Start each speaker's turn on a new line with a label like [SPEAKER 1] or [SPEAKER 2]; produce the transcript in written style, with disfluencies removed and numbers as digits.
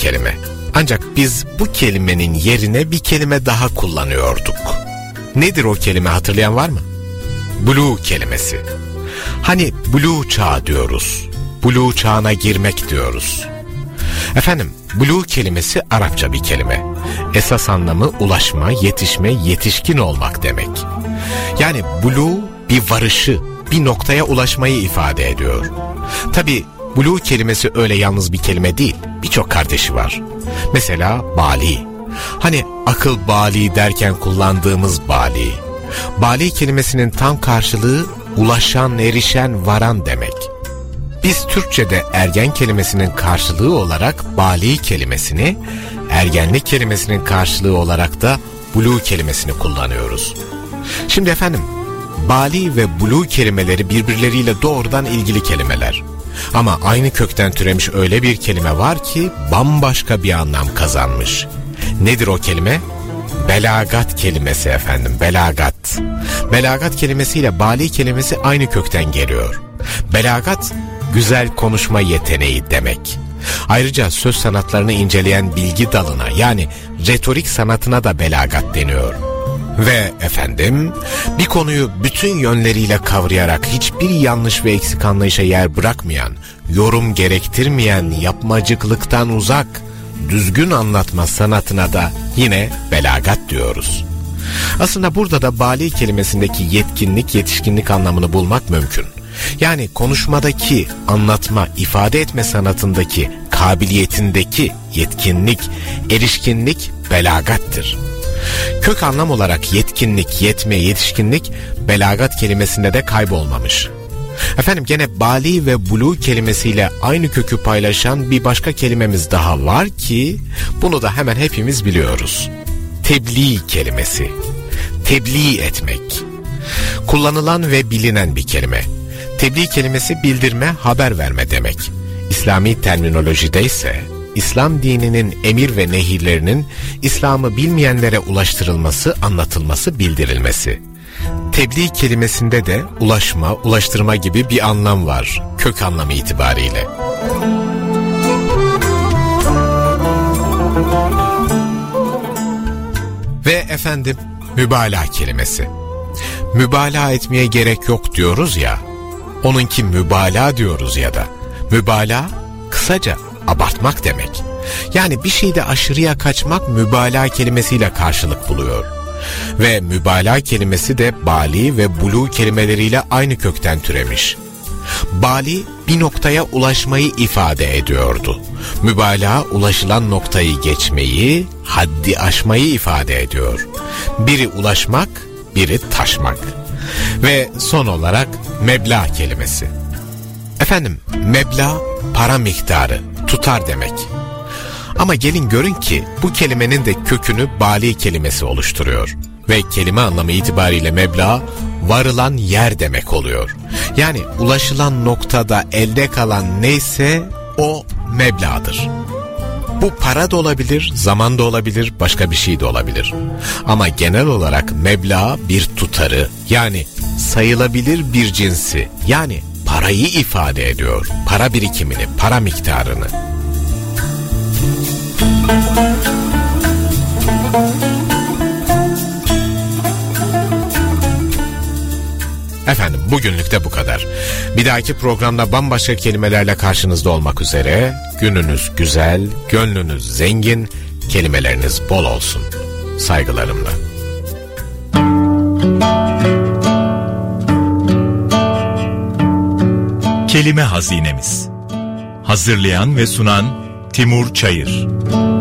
[SPEAKER 1] kelime. Ancak biz bu kelimenin yerine bir kelime daha kullanıyorduk. Nedir o kelime, hatırlayan var mı? Blue kelimesi. Hani blue çağ diyoruz. Blue çağına girmek diyoruz. Efendim, blue kelimesi Arapça bir kelime. Esas anlamı ulaşma, yetişme, yetişkin olmak demek. Yani blue bir varışı, bir noktaya ulaşmayı ifade ediyor. Tabii blue kelimesi öyle yalnız bir kelime değil. Birçok kardeşi var. Mesela bali. Hani akıl bali derken kullandığımız bali. Bali kelimesinin tam karşılığı ulaşan, erişen, varan demek. Biz Türkçe'de ergen kelimesinin karşılığı olarak bali kelimesini, ergenlik kelimesinin karşılığı olarak da blue kelimesini kullanıyoruz. Şimdi efendim, bali ve blue kelimeleri birbirleriyle doğrudan ilgili kelimeler. Ama aynı kökten türemiş öyle bir kelime var ki bambaşka bir anlam kazanmış. Nedir o kelime? Belagat kelimesi efendim, belagat. Belagat kelimesiyle bali kelimesi aynı kökten geliyor. Belagat, güzel konuşma yeteneği demek. Ayrıca söz sanatlarını inceleyen bilgi dalına, yani retorik sanatına da belagat deniyor. Ve efendim, bir konuyu bütün yönleriyle kavrayarak hiçbir yanlış ve eksik anlayışa yer bırakmayan, yorum gerektirmeyen, yapmacıklıktan uzak, düzgün anlatma sanatına da yine belagat diyoruz. Aslında burada da bali kelimesindeki yetkinlik, yetişkinlik anlamını bulmak mümkün. Yani konuşmadaki, anlatma, ifade etme sanatındaki, kabiliyetindeki yetkinlik, erişkinlik belagattır. Kök anlam olarak yetkinlik, yetme, yetişkinlik belagat kelimesinde de kaybolmamış. Efendim, gene bali ve blue kelimesiyle aynı kökü paylaşan bir başka kelimemiz daha var ki bunu da hemen hepimiz biliyoruz. Tebliğ kelimesi. Tebliğ etmek. Kullanılan ve bilinen bir kelime. Tebliğ kelimesi bildirme, haber verme demek. İslami terminolojide ise İslam dininin emir ve nehirlerinin İslam'ı bilmeyenlere ulaştırılması, anlatılması, bildirilmesi. Tebliğ kelimesinde de ulaşma, ulaştırma gibi bir anlam var kök anlamı itibariyle. Ve efendim, mübalağa kelimesi. Mübalağa etmeye gerek yok diyoruz ya, onunki mübalağa diyoruz ya da. Mübalağa kısaca abartmak demek. Yani bir şeyde aşırıya kaçmak mübalağa kelimesiyle karşılık buluyor. Ve mübalağa kelimesi de bali ve blue kelimeleriyle aynı kökten türemiş. Bali bir noktaya ulaşmayı ifade ediyordu. Mübalağa ulaşılan noktayı geçmeyi, haddi aşmayı ifade ediyor. Biri ulaşmak, biri taşmak. Ve son olarak meblağ kelimesi. Efendim, meblağ para miktarı, tutar demek. Ama gelin görün ki bu kelimenin de kökünü bali kelimesi oluşturuyor. Ve kelime anlamı itibariyle meblağ, varılan yer demek oluyor. Yani ulaşılan noktada elde kalan neyse o meblağdır. Bu para da olabilir, zaman da olabilir, başka bir şey de olabilir. Ama genel olarak meblağ bir tutarı, yani sayılabilir bir cinsi, yani parayı ifade ediyor. Para birikimini, para miktarını. Efendim, bugünlük de bu kadar. Bir dahaki programda bambaşka kelimelerle karşınızda olmak üzere. Gününüz güzel, gönlünüz zengin, kelimeleriniz bol olsun. Saygılarımla.
[SPEAKER 2] Kelime Hazinemiz. Hazırlayan ve sunan Timur Çayır.